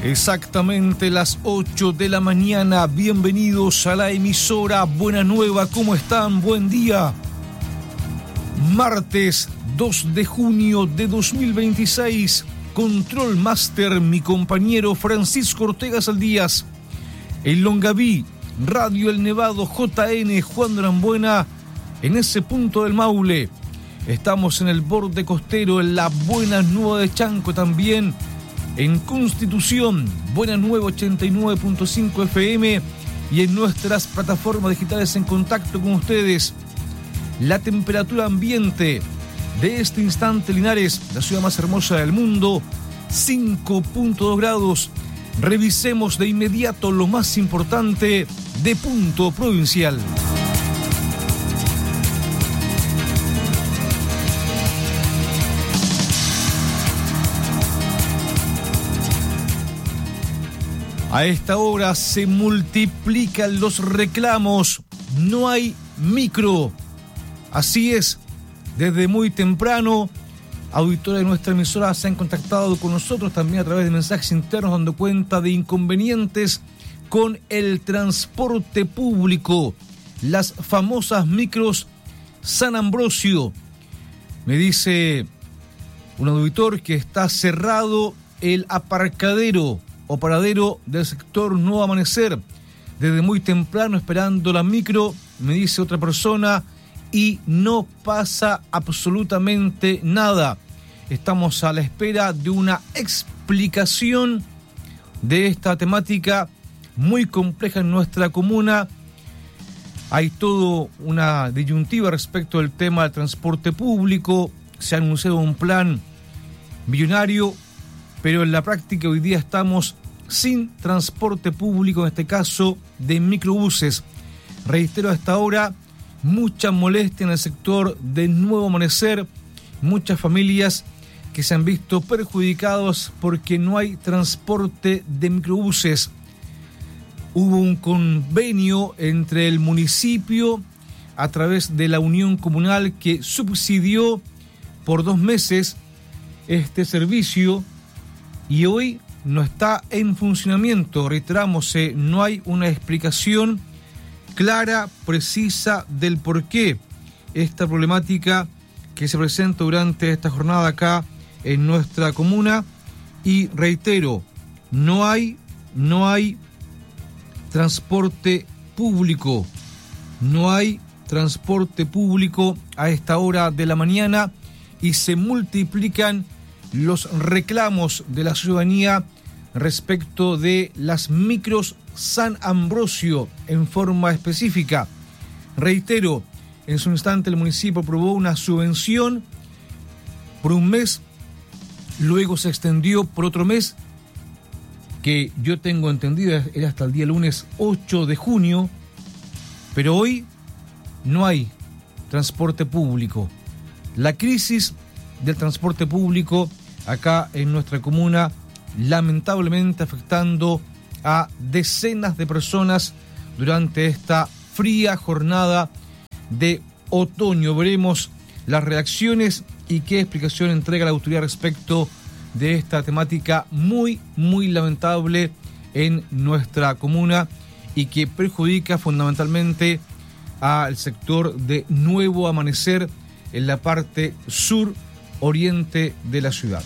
Exactamente las 8 de la mañana. Bienvenidos a la emisora Buena Nueva. ¿Cómo están? Buen día. Martes 2 de junio de 2026. Control Master, mi compañero Francisco Ortega Saldías. El Longaví, Radio El Nevado, JN, Juan Norambuena, en ese punto del Maule. Estamos en el borde costero, en la Buena Nueva de Chanco también. En Constitución, Buena Nueva 89.5 FM y en nuestras plataformas digitales en contacto con ustedes. La temperatura ambiente de este instante, Linares, la ciudad más hermosa del mundo, 5.2 grados. Revisemos de inmediato lo más importante de punto provincial. A esta hora se multiplican los reclamos. No hay micro. Así es, desde muy temprano, auditores de nuestra emisora se han contactado con nosotros también a través de mensajes internos dando cuenta de inconvenientes con el transporte público. Las famosas micros San Ambrosio. Me dice un auditor que está cerrado el aparcadero o paradero del sector Nuevo Amanecer. Desde muy temprano esperando la micro, me dice otra persona, y no pasa absolutamente nada. Estamos a la espera de una explicación de esta temática muy compleja en nuestra comuna. Hay toda una disyuntiva respecto del tema del transporte público. Se ha anunciado un plan millonario, pero en la práctica hoy día estamos sin transporte público, en este caso de microbuses. Reitero, hasta ahora mucha molestia en el sector de Nuevo Amanecer, muchas familias que se han visto perjudicados porque no hay transporte de microbuses. Hubo un convenio entre el municipio a través de la Unión Comunal que subsidió por 2 meses este servicio y hoy no está en funcionamiento. Reiteramos, no hay una explicación clara, precisa del por qué esta problemática que se presenta durante esta jornada acá en nuestra comuna. Y reitero, no hay transporte público. No hay transporte público a esta hora de la mañana y se multiplican los reclamos de la ciudadanía respecto de las micros San Ambrosio en forma específica. Reitero, en su instante el municipio aprobó una subvención por 1 mes, luego se extendió por otro mes, que yo tengo entendido era hasta el día lunes 8 de junio, pero hoy no hay transporte público. La crisis del transporte público acá en nuestra comuna, lamentablemente afectando a decenas de personas durante esta fría jornada de otoño. Veremos las reacciones y qué explicación entrega la autoridad respecto de esta temática muy, muy lamentable en nuestra comuna y que perjudica fundamentalmente al sector de Nuevo Amanecer en la parte sur oriente de la ciudad.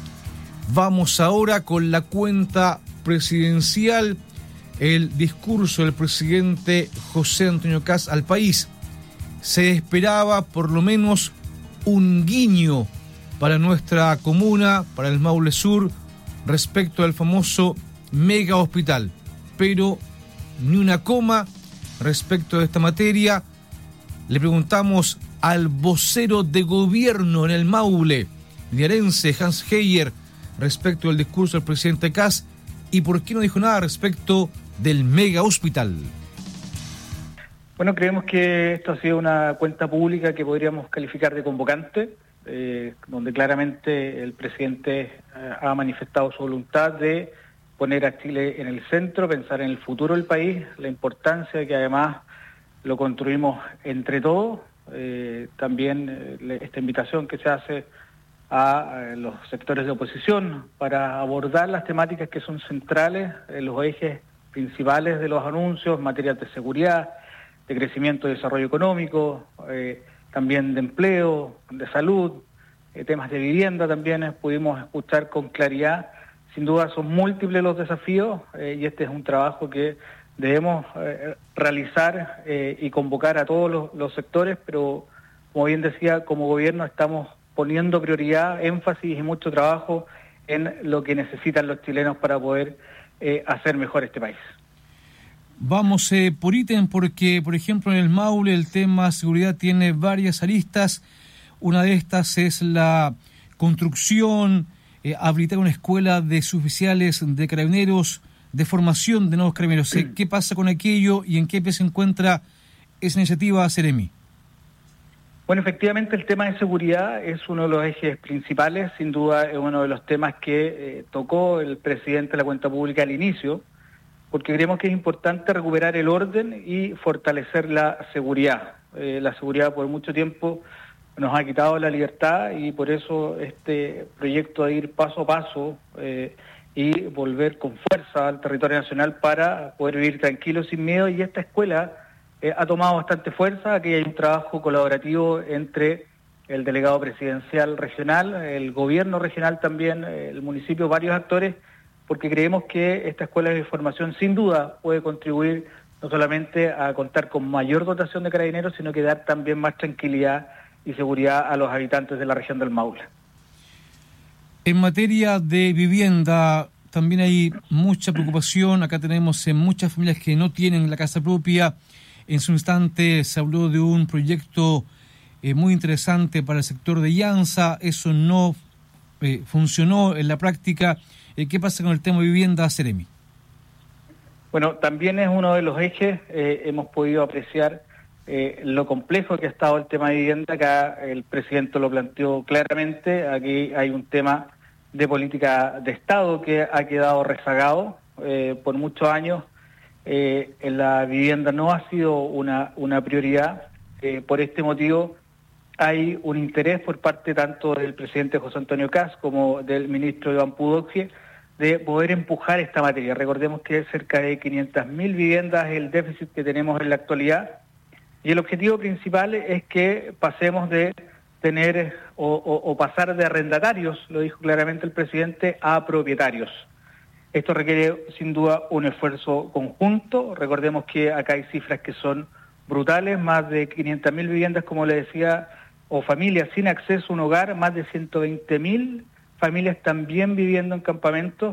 Vamos ahora con la cuenta presidencial, el discurso del presidente José Antonio Kast al país. Se esperaba por lo menos un guiño para nuestra comuna, para el Maule Sur, respecto al famoso mega hospital, pero ni una coma respecto de esta materia. Le preguntamos al vocero de gobierno en el Maule, linarense, Hans Heyer, respecto del discurso del presidente Kast y por qué no dijo nada respecto del mega hospital. Bueno, creemos que esto ha sido una cuenta pública que podríamos calificar de convocante, donde claramente el presidente ha manifestado su voluntad de poner a Chile en el centro, pensar en el futuro del país, la importancia de que además lo construimos entre todos. También esta invitación que se hace a los sectores de oposición para abordar las temáticas que son centrales, los ejes principales de los anuncios en materia de seguridad, de crecimiento y desarrollo económico, también de empleo, de salud, temas de vivienda también pudimos escuchar con claridad. Sin duda son múltiples los desafíos y este es un trabajo que debemos realizar y convocar a todos los sectores, pero como bien decía, como gobierno estamos poniendo prioridad, énfasis y mucho trabajo en lo que necesitan los chilenos para poder hacer mejor este país. Vamos por ítem porque, por ejemplo, en el Maule el tema seguridad tiene varias aristas. Una de estas es la construcción, habilitar una escuela de suboficiales de carabineros, de formación de nuevos carabineros. ¿Qué pasa con aquello y en qué pie se encuentra esa iniciativa, Seremi? Bueno, efectivamente el tema de seguridad es uno de los ejes principales, sin duda es uno de los temas que tocó el presidente de la cuenta pública al inicio, porque creemos que es importante recuperar el orden y fortalecer la seguridad. La seguridad por mucho tiempo nos ha quitado la libertad y por eso este proyecto de ir paso a paso y volver con fuerza al territorio nacional para poder vivir tranquilos sin miedo, y esta escuela ha tomado bastante fuerza. Aquí hay un trabajo colaborativo entre el delegado presidencial regional, el gobierno regional también, el municipio, varios actores, porque creemos que esta escuela de formación sin duda puede contribuir no solamente a contar con mayor dotación de carabineros, sino que dar también más tranquilidad y seguridad a los habitantes de la región del Maule. En materia de vivienda también hay mucha preocupación. Acá tenemos muchas familias que no tienen la casa propia. En su instante se habló de un proyecto muy interesante para el sector de Llanza. Eso no funcionó en la práctica. ¿Qué pasa con el tema de vivienda, Seremi? Bueno, también es uno de los ejes. Hemos podido apreciar lo complejo que ha estado el tema de vivienda. Acá el presidente lo planteó claramente. Aquí hay un tema de política de Estado que ha quedado rezagado por muchos años. La vivienda no ha sido una prioridad. Por este motivo hay un interés por parte tanto del presidente José Antonio Kast como del ministro Iván Pudovkin de poder empujar esta materia. Recordemos que cerca de 500.000 viviendas es el déficit que tenemos en la actualidad, y el objetivo principal es que pasemos de tener o pasar de arrendatarios, lo dijo claramente el presidente, a propietarios. Esto requiere sin duda un esfuerzo conjunto. Recordemos que acá hay cifras que son brutales, más de 500.000 viviendas, como le decía, o familias sin acceso a un hogar, más de 120.000 familias también viviendo en campamentos.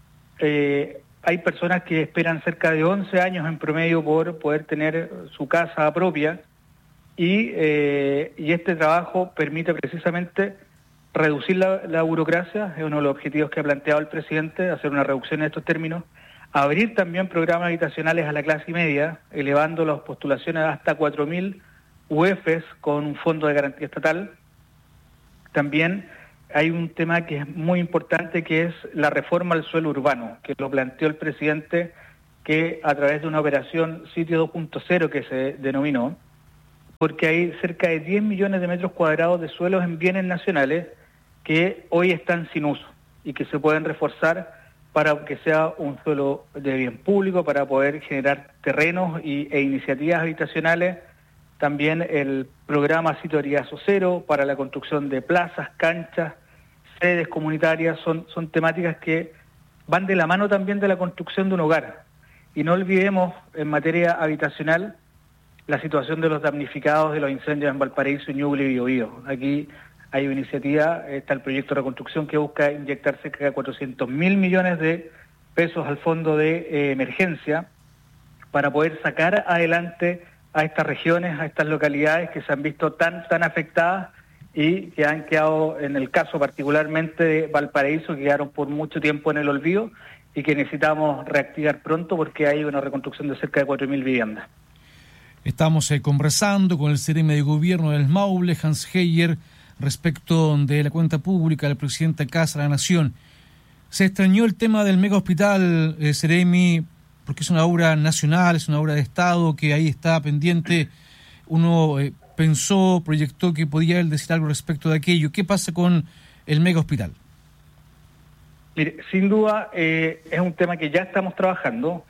Hay personas que esperan cerca de 11 años en promedio por poder tener su casa propia, y este trabajo permite precisamente reducir la burocracia. Es uno de los objetivos que ha planteado el presidente, hacer una reducción en estos términos, abrir también programas habitacionales a la clase media, elevando las postulaciones hasta 4.000 UFs con un fondo de garantía estatal. También hay un tema que es muy importante, que es la reforma al suelo urbano, que lo planteó el presidente, que a través de una operación Sitio 2.0 que se denominó, porque hay cerca de 10 millones de metros cuadrados de suelos en bienes nacionales que hoy están sin uso y que se pueden reforzar para que sea un suelo de bien público, para poder generar terrenos e iniciativas habitacionales. También el programa Sitio Ariazo Cero para la construcción de plazas, canchas, sedes comunitarias, son temáticas que van de la mano también de la construcción de un hogar. Y no olvidemos, en materia habitacional, la situación de los damnificados de los incendios en Valparaíso, Ñuble y Biobío. Aquí hay una iniciativa, está el proyecto de reconstrucción que busca inyectar cerca de 400.000 millones de pesos al fondo de emergencia para poder sacar adelante a estas regiones, a estas localidades que se han visto tan afectadas y que han quedado, en el caso particularmente de Valparaíso, que quedaron por mucho tiempo en el olvido y que necesitamos reactivar pronto porque hay una reconstrucción de cerca de 4.000 viviendas. Estamos conversando con el Seremi de Gobierno del Maule, Hans Heyer, respecto de la cuenta pública del presidente Kast a la Nación. Se extrañó el tema del mega hospital, Seremi, porque es una obra nacional, es una obra de Estado que ahí está pendiente. Uno pensó, proyectó que podía él decir algo respecto de aquello. ¿Qué pasa con el mega hospital? Mire, sin duda es un tema que ya estamos trabajando.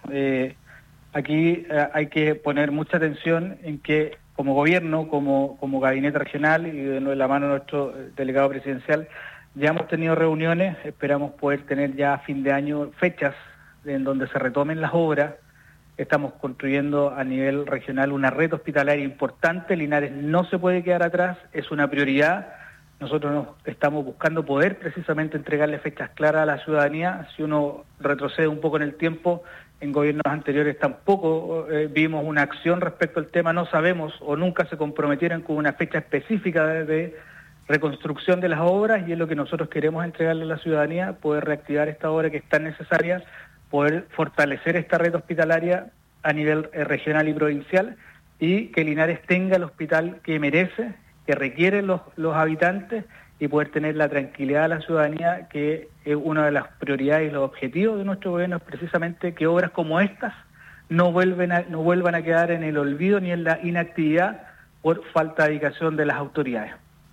Aquí hay que poner mucha atención en que como gobierno, como gabinete regional y de la mano de nuestro delegado presidencial, ya hemos tenido reuniones, esperamos poder tener ya a fin de año fechas en donde se retomen las obras. Estamos construyendo a nivel regional una red hospitalaria importante, Linares no se puede quedar atrás, es una prioridad. Nosotros estamos buscando poder precisamente entregarle fechas claras a la ciudadanía. Si uno retrocede un poco en el tiempo, en gobiernos anteriores tampoco vimos una acción respecto al tema, no sabemos o nunca se comprometieron con una fecha específica de reconstrucción de las obras, y es lo que nosotros queremos entregarle a la ciudadanía, poder reactivar esta obra que es tan necesaria, poder fortalecer esta red hospitalaria a nivel regional y provincial, y que Linares tenga el hospital que merece, que requieren los habitantes, y poder tener la tranquilidad de la ciudadanía, que es una de las prioridades y los objetivos de nuestro gobierno, es precisamente que obras como estas no vuelvan a quedar en el olvido ni en la inactividad por falta de dedicación de las autoridades.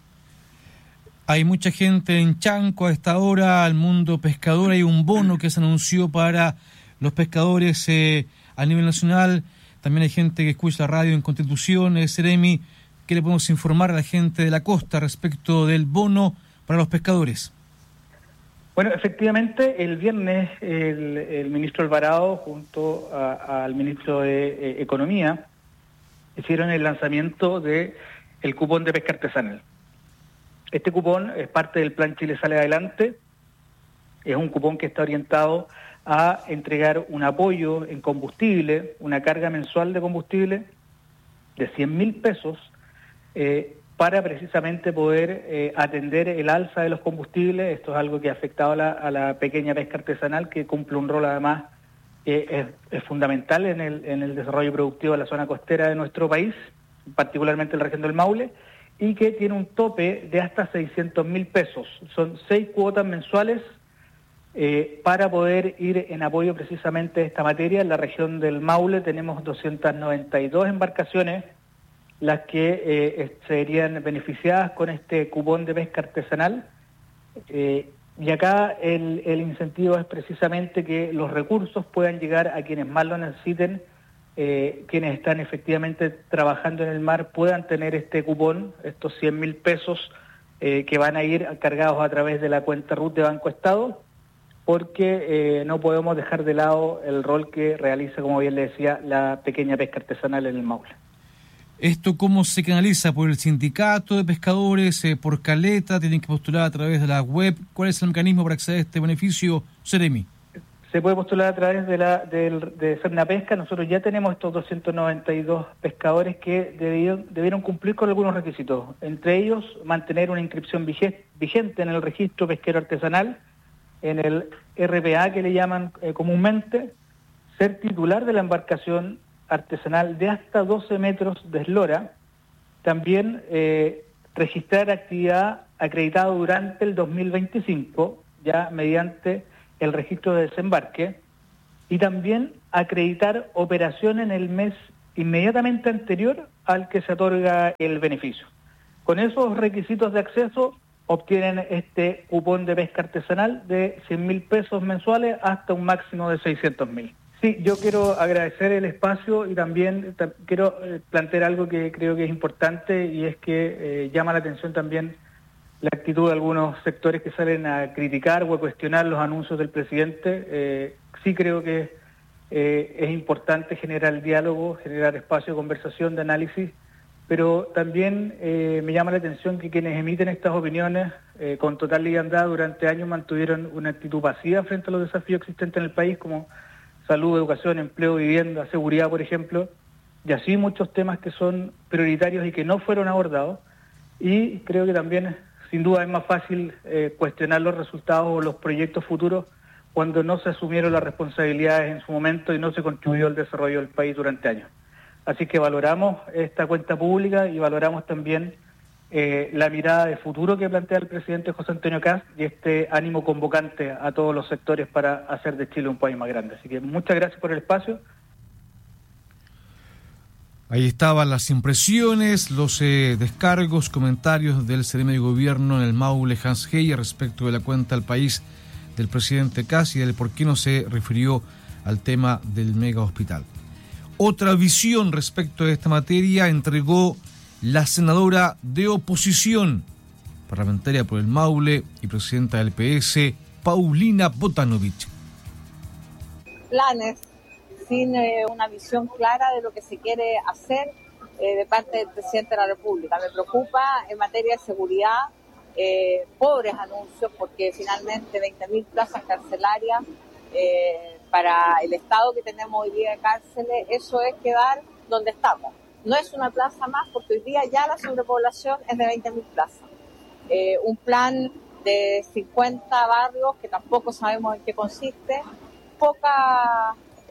Hay mucha gente en Chanco a esta hora, al mundo pescador. Hay un bono que se anunció para los pescadores a nivel nacional. También hay gente que escucha la radio en Constitución. Seremi, ¿qué le podemos informar a la gente de la costa respecto del bono para los pescadores? Bueno, efectivamente, el viernes el ministro Alvarado junto al ministro de Economía hicieron el lanzamiento del cupón de pesca artesanal. Este cupón es parte del Plan Chile Sale Adelante, es un cupón que está orientado a entregar un apoyo en combustible, una carga mensual de combustible de 100.000 pesos para precisamente poder atender el alza de los combustibles. Esto es algo que ha afectado a la pequeña pesca artesanal, que cumple un rol además es fundamental en el desarrollo productivo de la zona costera de nuestro país, particularmente en la región del Maule, y que tiene un tope de hasta 600.000 pesos. Son 6 cuotas mensuales para poder ir en apoyo precisamente de esta materia. En la región del Maule tenemos 292 embarcaciones las que serían beneficiadas con este cupón de pesca artesanal. Y acá el incentivo es precisamente que los recursos puedan llegar a quienes más lo necesiten. Quienes están efectivamente trabajando en el mar puedan tener este cupón, estos 100.000 pesos que van a ir cargados a través de la cuenta RUT de Banco Estado, porque no podemos dejar de lado el rol que realiza, como bien le decía, la pequeña pesca artesanal en el Maule. ¿Esto cómo se canaliza? ¿Por el sindicato de pescadores? ¿Por caleta? ¿Tienen que postular a través de la web? ¿Cuál es el mecanismo para acceder a este beneficio, Seremi? Se puede postular a través de Cernapesca. Nosotros ya tenemos estos 292 pescadores que debieron cumplir con algunos requisitos. Entre ellos, mantener una inscripción vigente en el registro pesquero artesanal, en el RPA que le llaman comúnmente, ser titular de la embarcación artesanal de hasta 12 metros de eslora, también registrar actividad acreditada durante el 2025, ya mediante el registro de desembarque, y también acreditar operación en el mes inmediatamente anterior al que se otorga el beneficio. Con esos requisitos de acceso obtienen este cupón de pesca artesanal de 100.000 pesos mensuales hasta un máximo de 600.000. Sí, yo quiero agradecer el espacio y también quiero plantear algo que creo que es importante, y es que llama la atención también la actitud de algunos sectores que salen a criticar o a cuestionar los anuncios del presidente. Sí creo que es importante generar el diálogo, generar espacio de conversación, de análisis, pero también me llama la atención que quienes emiten estas opiniones con total liviandad durante años mantuvieron una actitud pasiva frente a los desafíos existentes en el país, como salud, educación, empleo, vivienda, seguridad, por ejemplo, y así muchos temas que son prioritarios y que no fueron abordados. Y creo que también, sin duda, es más fácil cuestionar los resultados o los proyectos futuros cuando no se asumieron las responsabilidades en su momento y no se contribuyó al desarrollo del país durante años. Así que valoramos esta cuenta pública y valoramos también la mirada de futuro que plantea el presidente José Antonio Kast y este ánimo convocante a todos los sectores para hacer de Chile un país más grande. Así que muchas gracias por el espacio. Ahí estaban las impresiones, los descargos, comentarios del Seremi de Gobierno en el Maule, Hans Heyer, respecto de la cuenta al país del presidente Kast y del por qué no se refirió al tema del mega hospital. Otra visión respecto de esta materia entregó la senadora de oposición parlamentaria por el Maule y presidenta del PS, Paulina Botanovich. Planes sin una visión clara de lo que se quiere hacer de parte del presidente de la República. Me preocupa en materia de seguridad, pobres anuncios, porque finalmente 20.000 plazas carcelarias para el estado que tenemos hoy día de cárceles, eso es quedar donde estamos. No es una plaza más, porque hoy día ya la sobrepoblación es de 20.000 plazas. Un plan de 50 barrios que tampoco sabemos en qué consiste, poca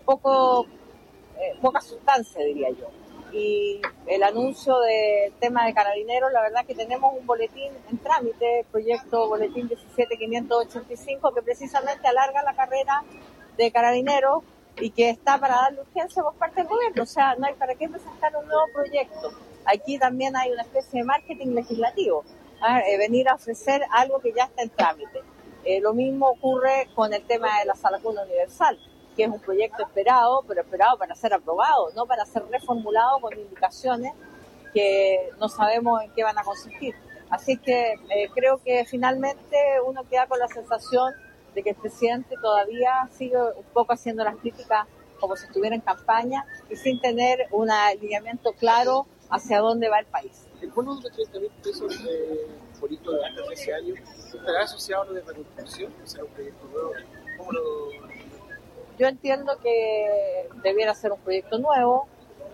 sustancia, diría yo. Y el anuncio del tema de Carabineros, la verdad que tenemos un boletín en trámite, el proyecto boletín 17585, que precisamente alarga la carrera de Carabineros y que está para darle urgencia por parte del gobierno. O sea, no hay para qué presentar un nuevo proyecto. Aquí también hay una especie de marketing legislativo, venir a ofrecer algo que ya está en trámite. Lo mismo ocurre con el tema de la Sala Cuna Universal, que es un proyecto esperado, pero esperado para ser aprobado, no para ser reformulado con indicaciones que no sabemos en qué van a consistir. Así que creo que finalmente uno queda con la sensación de que el presidente todavía sigue un poco haciendo las críticas como si estuviera en campaña y sin tener un alineamiento claro hacia dónde va el país. El bono de los 30.000 pesos por hijo de hasta 13 años, ¿estará asociado a lo de reconstrucción? O sea, un proyecto nuevo. ¿Cómo lo...? Yo entiendo que debiera ser un proyecto nuevo,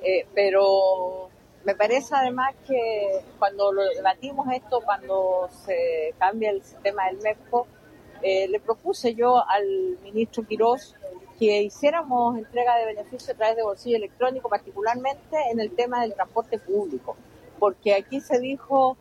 pero me parece además que cuando lo debatimos esto, cuando se cambia el sistema del MEPCO, le propuse yo al ministro Quirós que hiciéramos entrega de beneficios a través de bolsillo electrónico, particularmente en el tema del transporte público, porque aquí se dijo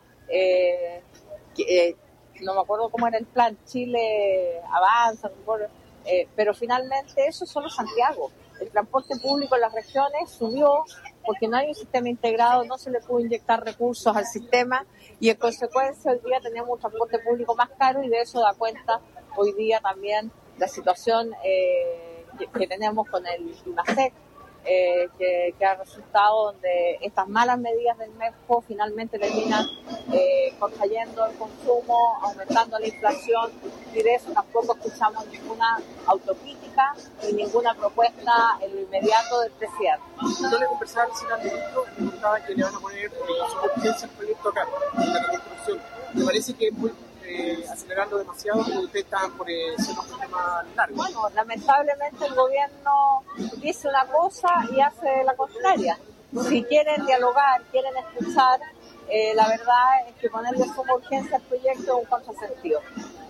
que no me acuerdo cómo era el plan, Chile avanza, no me acuerdo, pero finalmente eso es solo Santiago. El transporte público en las regiones subió porque no hay un sistema integrado, no se le pudo inyectar recursos al sistema y en consecuencia hoy día tenemos un transporte público más caro y de eso da cuenta hoy día también la situación que tenemos con el IMASEC, que ha resultado donde estas malas medidas del MEPCO finalmente terminan contrayendo el consumo, aumentando la inflación y de eso tampoco escuchamos ninguna autocrítica ni ninguna propuesta en lo inmediato del presidente. Yo le conversaba al ministro, me contaba que le van a poner como urgencia el proyecto acá, en la reconstrucción. ¿Le parece que es muy acelerando demasiado o usted está por ser un problema largo? Bueno, lamentablemente el gobierno dice una cosa y hace la contraria. Si quieren dialogar, quieren escuchar, la verdad es que ponerle como urgencia al proyecto es un contrasentido.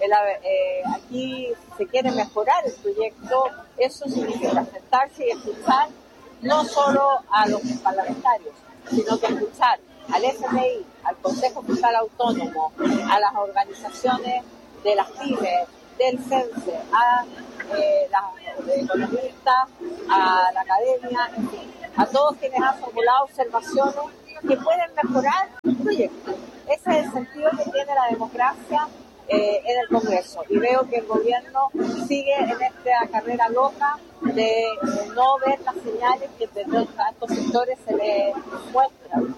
Aquí se quiere mejorar el proyecto, eso significa sentarse y escuchar no solo a los parlamentarios, sino que escuchar al FMI, al Consejo Fiscal Autónomo, a las organizaciones de las pymes, del CENSE, a las economistas, a la academia, en fin, a todos quienes han formulado observaciones que pueden mejorar el proyecto. Ese es el sentido que tiene la democracia en el Congreso. Y veo que el gobierno sigue en esta carrera loca de no ver las señales que desde estos sectores se les muestran.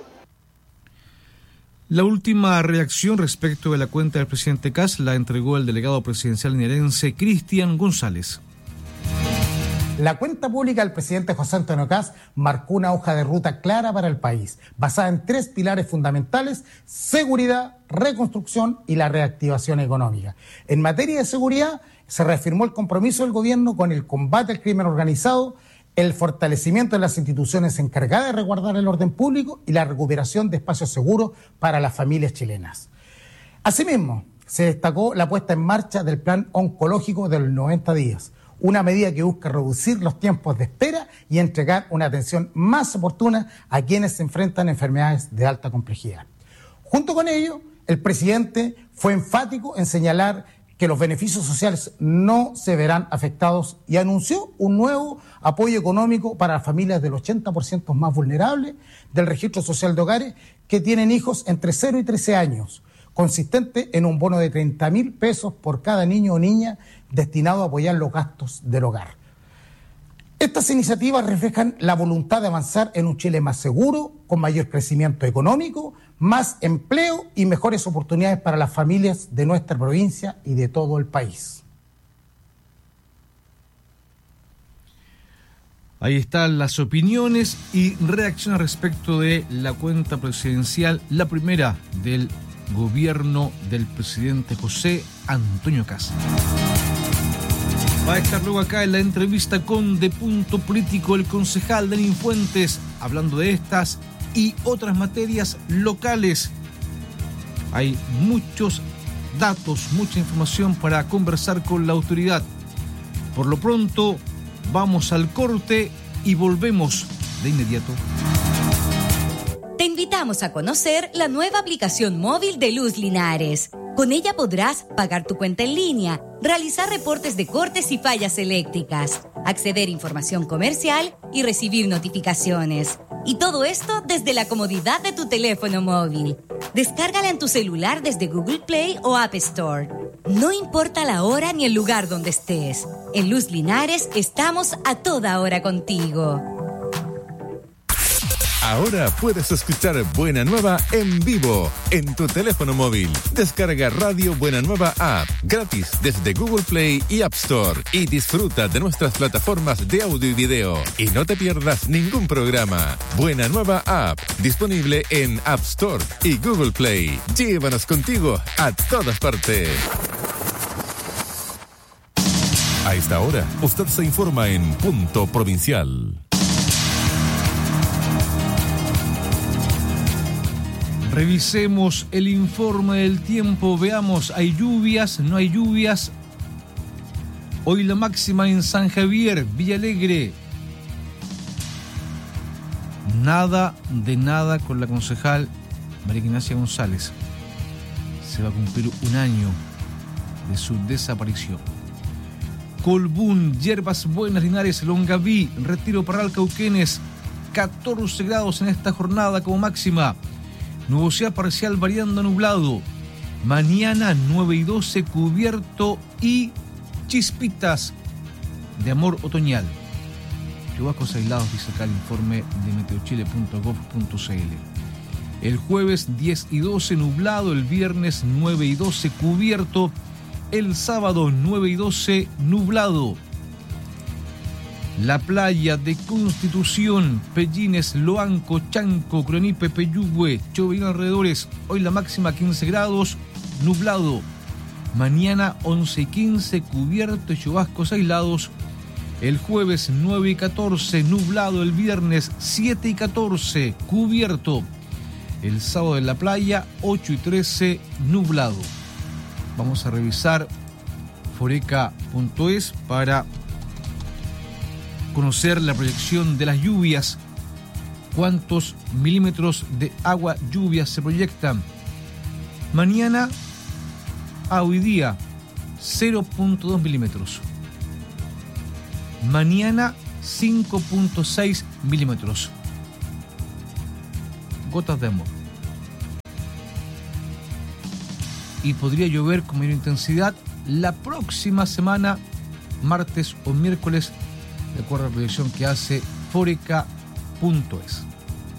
La última reacción respecto de la cuenta del presidente Kast la entregó el delegado presidencial linarense Cristian González. La cuenta pública del presidente José Antonio Kast marcó una hoja de ruta clara para el país, basada en 3 pilares fundamentales: seguridad, reconstrucción y la reactivación económica. En materia de seguridad, se reafirmó el compromiso del gobierno con el combate al crimen organizado, el fortalecimiento de las instituciones encargadas de resguardar el orden público y la recuperación de espacios seguros para las familias chilenas. Asimismo, se destacó la puesta en marcha del plan oncológico de los 90 días, una medida que busca reducir los tiempos de espera y entregar una atención más oportuna a quienes se enfrentan a enfermedades de alta complejidad. Junto con ello, el presidente fue enfático en señalar que los beneficios sociales no se verán afectados y anunció un nuevo apoyo económico para las familias del 80% más vulnerables del registro social de hogares que tienen hijos entre 0 y 13 años, consistente en un bono de 30.000 pesos por cada niño o niña destinado a apoyar los gastos del hogar. Estas iniciativas reflejan la voluntad de avanzar en un Chile más seguro, con mayor crecimiento económico, más empleo y mejores oportunidades para las familias de nuestra provincia y de todo el país. Ahí están las opiniones y reacciones respecto de la cuenta presidencial, la primera del gobierno del presidente José Antonio Kast. Va a estar luego acá en la entrevista con De Punto Político el concejal Denis Fuentes, hablando de estas y otras materias locales. Hay muchos datos, mucha información para conversar con la autoridad. Por lo pronto, vamos al corte y volvemos de inmediato. Te invitamos a conocer la nueva aplicación móvil de Luz Linares. Con ella podrás pagar tu cuenta en línea, realizar reportes de cortes y fallas eléctricas, acceder a información comercial y recibir notificaciones. Y todo esto desde la comodidad de tu teléfono móvil. Descárgala en tu celular desde Google Play o App Store. No importa la hora ni el lugar donde estés. En Luz Linares estamos a toda hora contigo. Ahora puedes escuchar Buena Nueva en vivo en tu teléfono móvil. Descarga Radio Buena Nueva App gratis desde Google Play y App Store y disfruta de nuestras plataformas de audio y video. Y no te pierdas ningún programa. Buena Nueva App, disponible en App Store y Google Play. Llévanos contigo a todas partes. A esta hora, usted se informa en Punto Provincial. Revisemos el informe del tiempo, veamos, ¿hay lluvias? ¿No hay lluvias? Hoy la máxima en San Javier, Villa Alegre. Nada de nada con la concejal María Ignacia González. Se va a cumplir un año de su desaparición. Colbún, Yerbas Buenas, Linares, Longaví, Retiro Parral, Cauquenes, 14 grados en esta jornada como máxima. Nubosidad parcial variando a nublado. Mañana 9 y 12 cubierto y chispitas de amor otoñal. Chubascos aislados, dice acá el informe de meteochile.gov.cl. El jueves 10 y 12 nublado, el viernes 9 y 12 cubierto, el sábado 9 y 12 nublado. La playa de Constitución, Pellines, Loanco, Chanco, Cronipe, Peyúgue, Choverín alrededores. Hoy la máxima 15 grados, nublado. Mañana 11 y 15, cubierto y chubascos aislados. El jueves 9 y 14, nublado. El viernes 7 y 14, cubierto. El sábado en la playa 8 y 13, nublado. Vamos a revisar foreca.es para conocer la proyección de las lluvias. ¿Cuántos milímetros de agua lluvia se proyectan? Mañana a hoy día 0.2 milímetros. Mañana 5.6 milímetros. Gotas de amor. Y podría llover con mayor intensidad la próxima semana, martes o miércoles, de acuerdo a la proyección que hace foreca.es.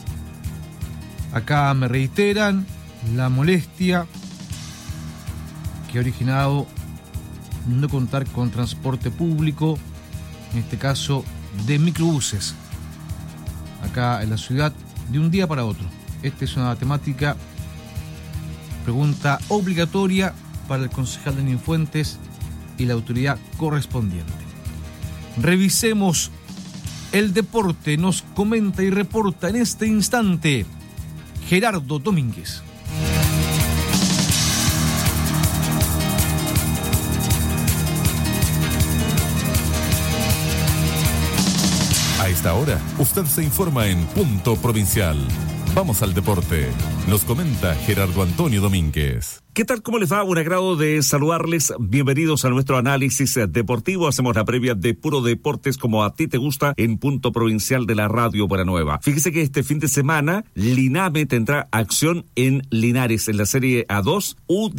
Acá me reiteran la molestia que ha originado no contar con transporte público, en este caso de microbuses, acá en la ciudad, de un día para otro. Esta es una temática, pregunta obligatoria para el concejal Denis Fuentes y la autoridad correspondiente. Revisemos el deporte, nos comenta y reporta en este instante Gerardo Domínguez. A esta hora, usted se informa en Punto Provincial. Vamos al deporte. Nos comenta Gerardo Antonio Domínguez. ¿Qué tal? ¿Cómo les va? Un agrado de saludarles. Bienvenidos a nuestro análisis deportivo. Hacemos la previa de Puro Deportes como a ti te gusta en Punto Provincial de la Radio Buena Nueva. Fíjese que este fin de semana Liname tendrá acción en Linares en la Serie A2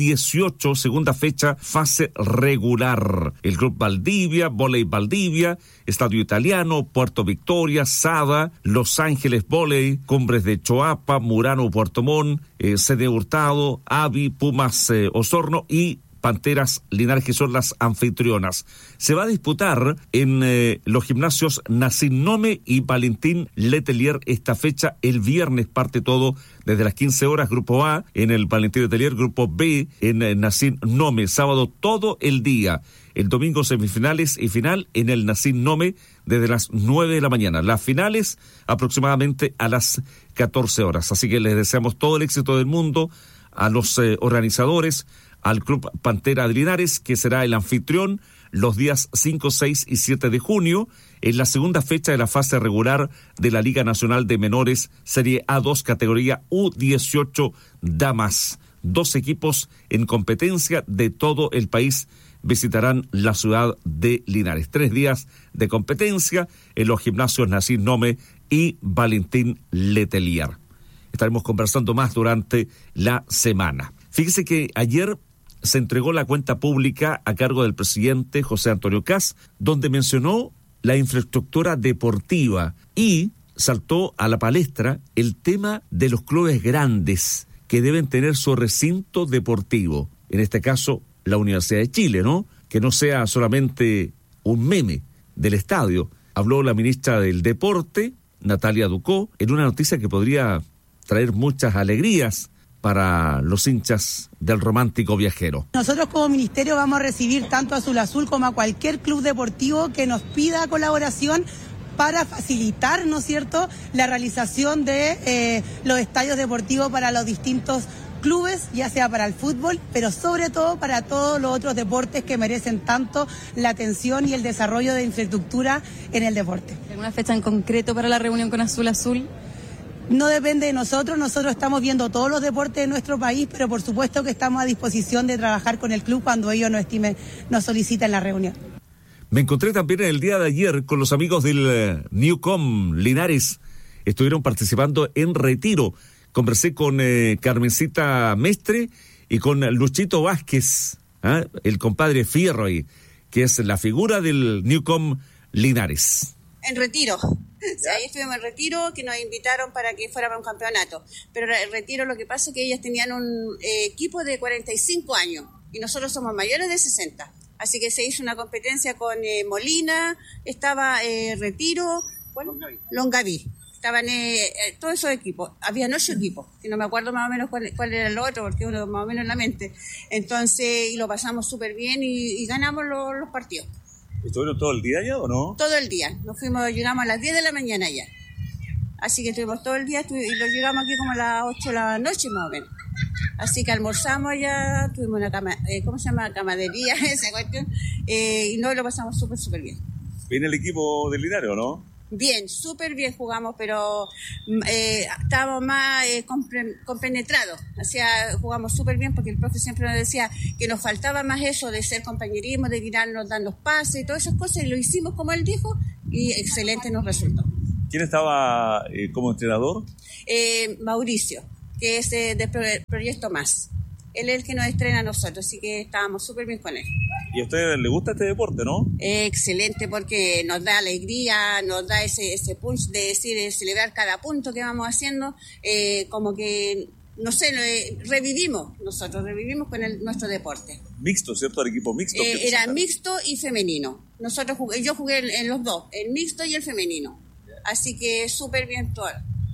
U18, segunda fecha, fase regular. El Club Valdivia, Voley Valdivia, Estadio Italiano, Puerto Victoria, Sada, Los Ángeles Voley, Cumbres de Choapa, Murano Puerto Montt, CD Hurtado, Avi, Pumas Osorno y Panteras Linares, que son las anfitrionas. Se va a disputar en los gimnasios Nacín Nome y Valentín Letelier esta fecha. El viernes parte todo desde las 15 horas, Grupo A en el Valentín Letelier, Grupo B en Nacín Nome. Sábado todo el día. El domingo semifinales y final en el Nacín Nome desde las 9 de la mañana. Las finales aproximadamente a las 14 horas. Así que les deseamos todo el éxito del mundo a los organizadores, al Club Pantera de Linares, que será el anfitrión los días 5, 6 y 7 de junio, en la segunda fecha de la fase regular de la Liga Nacional de Menores, Serie A2, categoría U18 Damas. 2 equipos en competencia de todo el país visitarán la ciudad de Linares. 3 días de competencia en los gimnasios Nacín Nome y Valentín Letelier. Estaremos conversando más durante la semana. Fíjese que ayer se entregó la cuenta pública a cargo del presidente José Antonio Kast, donde mencionó la infraestructura deportiva y saltó a la palestra el tema de los clubes grandes que deben tener su recinto deportivo. En este caso, la Universidad de Chile, ¿no? Que no sea solamente un meme del estadio. Habló la ministra del Deporte, Natalia Ducó, en una noticia que podría traer muchas alegrías para los hinchas del romántico viajero. Nosotros como ministerio vamos a recibir tanto a Azul Azul como a cualquier club deportivo que nos pida colaboración para facilitar, ¿no es cierto?, la realización de los estadios deportivos para los distintos clubes, ya sea para el fútbol, pero sobre todo para todos los otros deportes que merecen tanto la atención y el desarrollo de infraestructura en el deporte. ¿Alguna fecha en concreto para la reunión con Azul Azul? No depende de nosotros estamos viendo todos los deportes de nuestro país, pero por supuesto que estamos a disposición de trabajar con el club cuando ellos nos soliciten la reunión. Me encontré también el día de ayer con los amigos del Newcom Linares. Estuvieron participando en retiro. Conversé con Carmencita Mestre y con Luchito Vázquez, el compadre Fierro, que es la figura del Newcom Linares. En retiro. Sí, ahí estuvimos en retiro, que nos invitaron para que fuera para un campeonato. Pero el retiro, lo que pasa es que ellas tenían un equipo de 45 años y nosotros somos mayores de 60. Así que se hizo una competencia con Molina, estaba Retiro, bueno, Longaví. Estaban todos esos equipos. Habían 8 equipos, que no me acuerdo más o menos cuál era el otro, porque uno más o menos en la mente. Entonces, y lo pasamos súper bien y ganamos los partidos. ¿Estuvieron todo el día ya o no? Todo el día. Llegamos a las 10 de la mañana ya. Así que estuvimos todo el día y lo llegamos aquí como a las 8 de la noche más o menos. Así que almorzamos allá, tuvimos una camadería, esa cuestión, y lo pasamos súper bien. ¿Viene el equipo del Linares o no? Bien, súper bien jugamos, pero estábamos más compenetrados. Jugamos súper bien porque el profe siempre nos decía que nos faltaba más eso de ser compañerismo, de tirarnos, dar los pases y todas esas cosas, y lo hicimos como él dijo, y excelente nos resultó. ¿Quién estaba como entrenador? Mauricio, que es de Proyecto Más. Él es el que nos estrena a nosotros, así que estábamos súper bien con él. ¿Y a usted le gusta este deporte, no? Excelente, porque nos da alegría, nos da ese punch de celebrar cada punto que vamos haciendo, como que, no sé, revivimos con nuestro deporte. Mixto, ¿cierto? El equipo mixto. Era mixto y femenino. Yo jugué en los dos, el mixto y el femenino. Así que súper bien todo.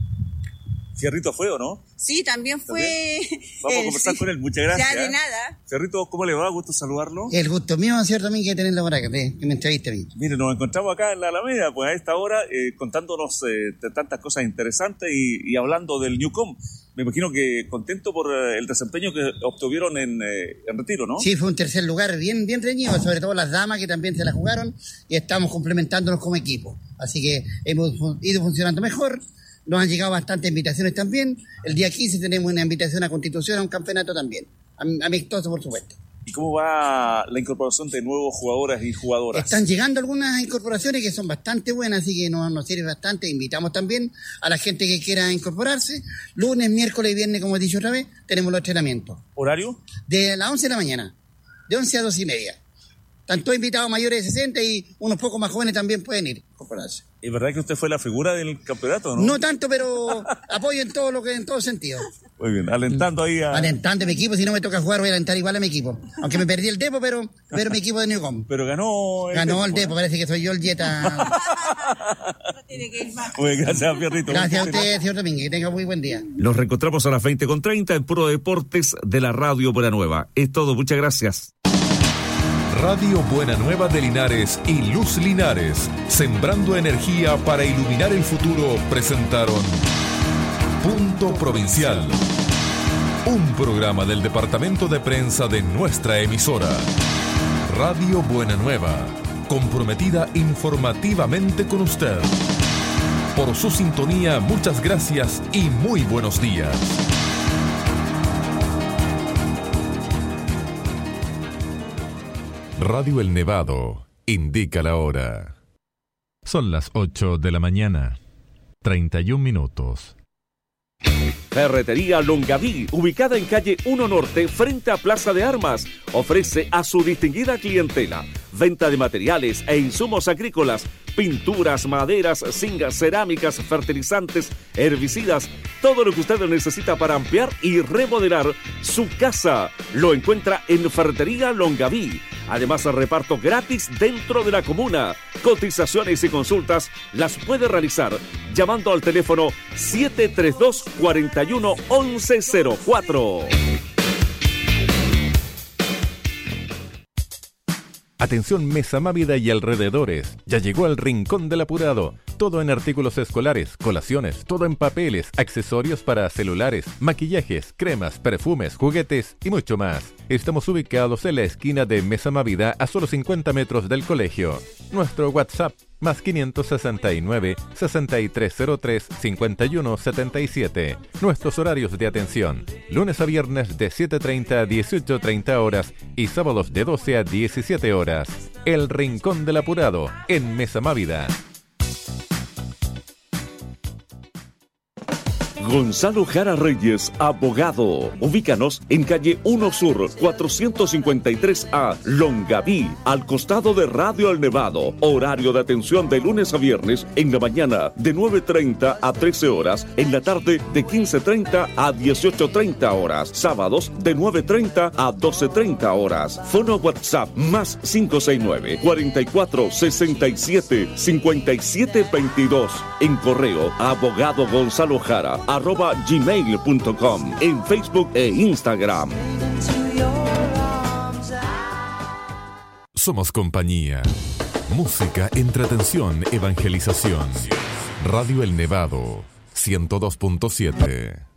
¿Fierrito fue o no? Sí, también fue. Vamos a conversar con él, muchas gracias. Ya, de nada. Fierrito, ¿cómo le va? Gusto saludarlo. El gusto mío, cierto, a mí que tenerlo por acá, que me entreviste a mí. Mire, nos encontramos acá en la Alameda, pues a esta hora, contándonos de tantas cosas interesantes y hablando del Newcom. Me imagino que contento por el desempeño que obtuvieron en retiro, ¿no? Sí, fue un tercer lugar bien reñido, sobre todo las damas que también se la jugaron, y estamos complementándonos como equipo. Así que hemos ido funcionando mejor. Nos han llegado bastantes invitaciones también. El día 15 tenemos una invitación a Constitución, a un campeonato también. Amistoso, por supuesto. ¿Y cómo va la incorporación de nuevos jugadores y jugadoras? Están llegando algunas incorporaciones que son bastante buenas, así que nos sirve bastante. Invitamos también a la gente que quiera incorporarse. Lunes, miércoles y viernes, como he dicho otra vez, tenemos los entrenamientos. ¿Horario? De las 11 de la mañana, de 11 a 2:30. Están todos invitados mayores de 60 y unos pocos más jóvenes también pueden ir a incorporarse. ¿Es verdad que usted fue la figura del campeonato, no? No tanto, pero apoyo en todo sentido. Muy bien, alentando ahí a... Alentando a mi equipo, si no me toca jugar voy a alentar igual a mi equipo. Aunque me perdí el Depo, pero mi equipo de Newcom. Pero ganó el Depo, parece que soy yo el dieta. Muy bien, gracias, Fierrito. Gracias a usted, señor Domínguez, que tenga muy buen día. Nos reencontramos a las 20:30 en Puro Deportes de la Radio Buena Nueva. Es todo, muchas gracias. Radio Buena Nueva de Linares y Luz Linares, sembrando energía para iluminar el futuro, presentaron Punto Provincial, un programa del departamento de prensa de nuestra emisora. Radio Buena Nueva, comprometida informativamente con usted. Por su sintonía, muchas gracias y muy buenos días. Radio El Nevado indica la hora. Son las 8 de la mañana, 31 minutos. Ferretería Longaví, ubicada en calle 1 Norte, frente a Plaza de Armas, ofrece a su distinguida clientela venta de materiales e insumos agrícolas, pinturas, maderas, zingas, cerámicas, fertilizantes, herbicidas, todo lo que usted necesita para ampliar y remodelar su casa. Lo encuentra en Ferretería Longaví. Además, reparto gratis dentro de la comuna. Cotizaciones y consultas las puede realizar llamando al teléfono 732-41-1104. Atención Mesa Mávida y alrededores, ya llegó al Rincón del Apurado. Todo en artículos escolares, colaciones, todo en papeles, accesorios para celulares, maquillajes, cremas, perfumes, juguetes y mucho más. Estamos ubicados en la esquina de Mesa Mávida a solo 50 metros del colegio. Nuestro WhatsApp más 563-6303-5177. Nuestros horarios de atención, lunes a viernes de 7:30 a 18:30 horas y sábados de 12 a 17 horas. El Rincón del Apurado, en Mesa Mávida. Gonzalo Jara Reyes, abogado. Ubícanos en calle 1 Sur, 453A, Longaví, al costado de Radio El Nevado. Horario de atención de lunes a viernes en la mañana de 9:30 a 13 horas, en la tarde de 15:30 a 18:30 horas, sábados de 9:30 a 12:30 horas. Fono WhatsApp más 569-4467-5722. En correo abogado Gonzalo Jara @gmail.com, en Facebook e Instagram. Somos compañía. Música, entretención, evangelización. Radio El Nevado, 102.7.